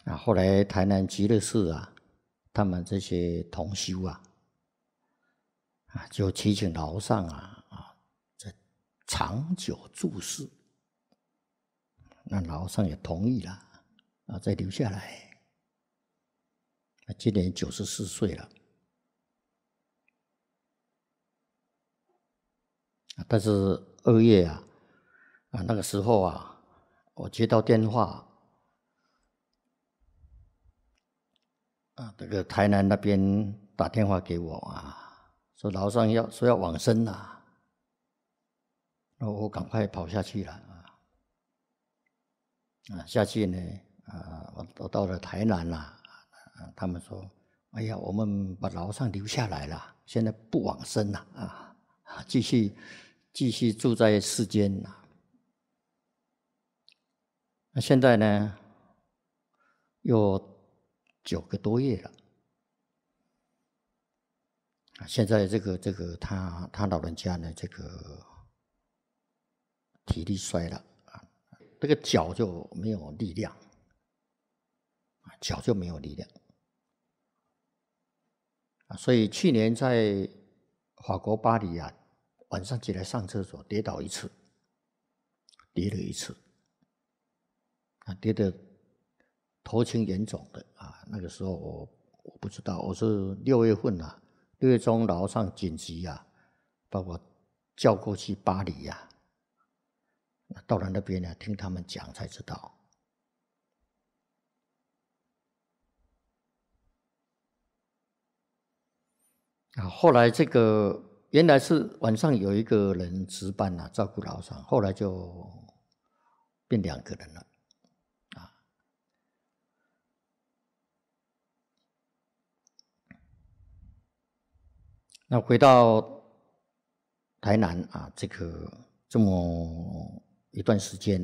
后来台南极乐寺啊，他们这些同修啊，就祈请老和尚这长久住世，那老和尚也同意了再留下来。今年94岁了，但是2月那个时候我接到电话这个台南那边打电话给我说老和尚说要往生了，那我赶快跑下去了下去呢我到了台南他们说：“哎呀，我们把老和尚留下来了，现在不往生了继续住在世间那现在呢，又9个多月了。现在这个他老人家呢，这个体力衰了这个脚就没有力量，脚就没有力量所以去年在法国巴黎晚上起来上厕所跌倒一次，跌了一次跌得头青眼肿的那个时候我不知道，我是6月份6月中老和尚紧急把我叫过去巴黎到了那边听他们讲才知道。后来这个原来是晚上有一个人值班照顾老和尚，后来就变2个人了那回到台南这个这么一段时间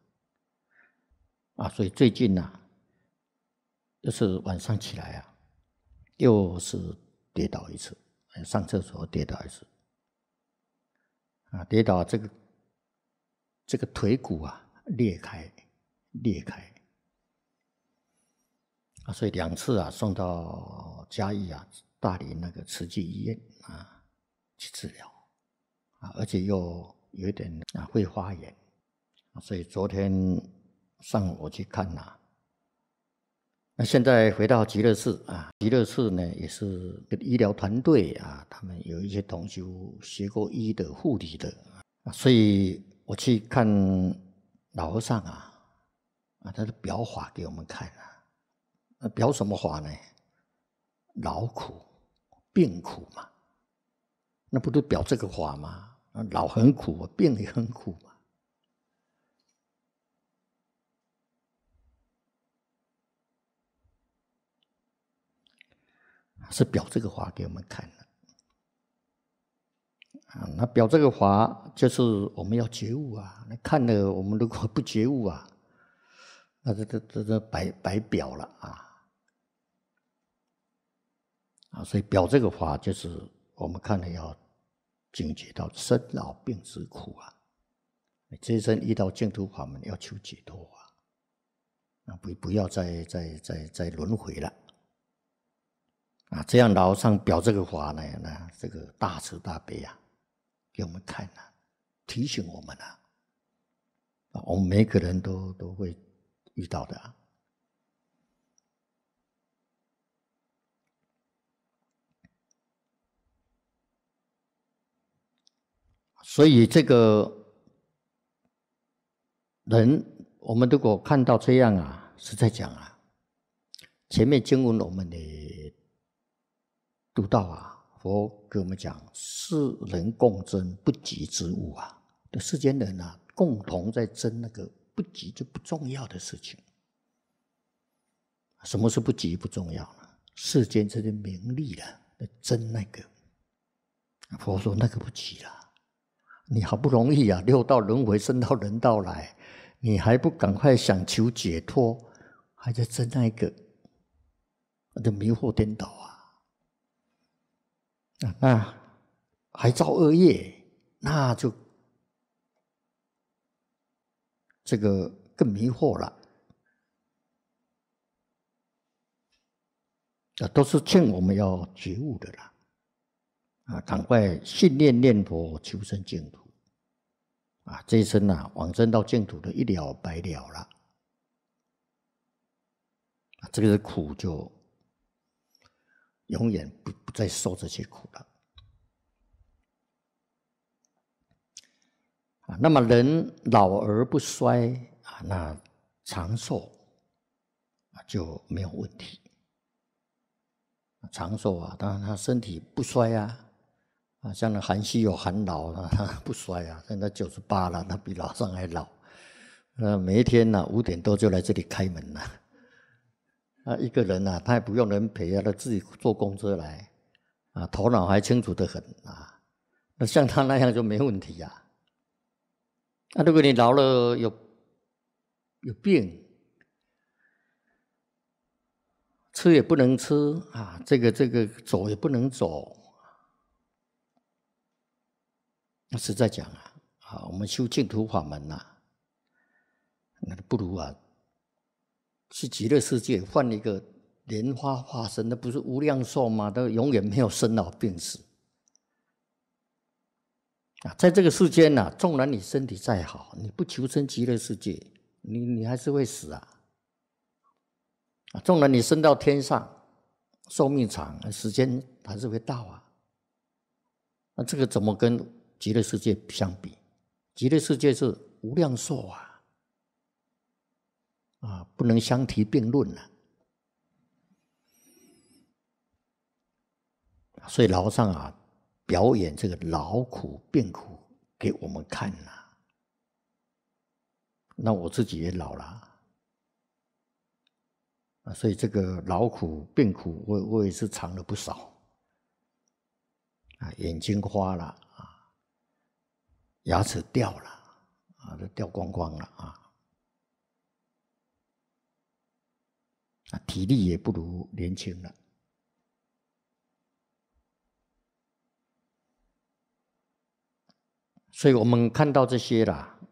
所以最近就是晚上起来又是跌倒一次，上厕所跌倒一次跌倒这个腿骨裂开所以2次送到嘉义大林那个慈济医院去治疗而且又有一点会发炎所以昨天上午我去看那现在回到极乐寺极乐寺呢也是医疗团队他们有一些同修学过医的护理的所以我去看老和尚他的表法给我们看表什么法呢？劳苦病苦嘛，那不都表这个法吗？老很苦病也很苦嘛。是表这个法给我们看的那表这个法就是我们要觉悟那看了我们如果不觉悟那这白表了所以表这个法就是我们看了要警觉到生老病死苦这一生遇到净土法门要求解脱不要再轮回了这样老和尚表这个法呢这个大慈大悲给我们看提醒我们我们每个人都会遇到的所以这个人我们如果看到这样是在讲前面经文我们也读到佛给我们讲世人共争不及之物世间人共同在争那个不及就不重要的事情。什么是不及不重要呢？世间这些名利争那个佛说那个不及了你好不容易六道轮回升到人道来，你还不赶快想求解脱，还在争那个，那就迷惑颠倒那还造恶业，那就这个更迷惑了都是劝我们要觉悟的啦。赶快信念念佛，求生净土。这一生往生到净土的一了百了了。这个苦就永远不再受这些苦了。那么人老而不衰那长寿就没有问题。长寿当然他身体不衰像那韩熙有韩老他不衰现在98了，他比老上还老。每一天5点多就来这里开门了。一个人他也不用人陪他自己坐公车来头脑还清楚得很那像他那样就没问题如果你老了有病，吃也不能吃这个走也不能走。实在讲我们修净土法门那不如去极乐世界换一个莲花化身，那不是无量寿吗？都永远没有生老病死在这个世间纵然你身体再好，你不求生极乐世界，你还是会死纵然你升到天上，寿命长，时间还是会到那这个怎么跟极乐世界相比？极乐世界是无量寿不能相提并论所以老和尚表演这个劳苦病苦给我们看那我自己也老了所以这个劳苦病苦我也是尝了不少眼睛花了牙齿掉了都掉光光了体力也不如年轻了。所以我们看到这些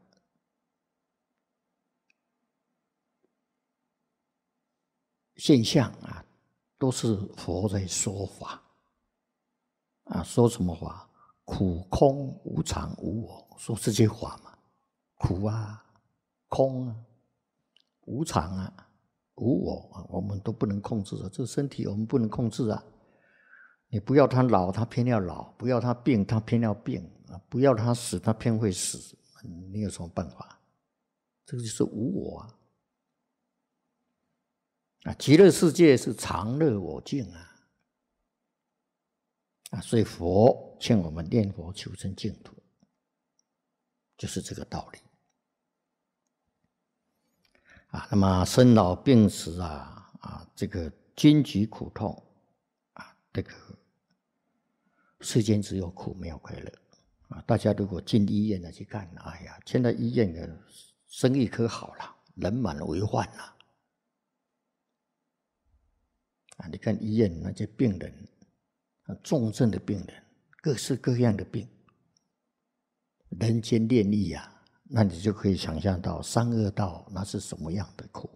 现象都是佛在说法说什么法？苦空无常无我，说这些话嘛。苦空无常无我我们都不能控制这个身体我们不能控制你不要他老，他偏要老；不要他病，他偏要病；不要他死，他偏会死。你有什么办法？这个就是无我极乐世界是常乐我净所以佛劝我们念佛求生净土，就是这个道理那么生老病死这个荆棘苦痛这个世间只有苦没有快乐大家如果进医院去看，哎呀，现在医院的生意可好了，人满为患你看医院那些病人重症的病人，各式各样的病，人间炼狱那你就可以想象到三恶道那是什么样的苦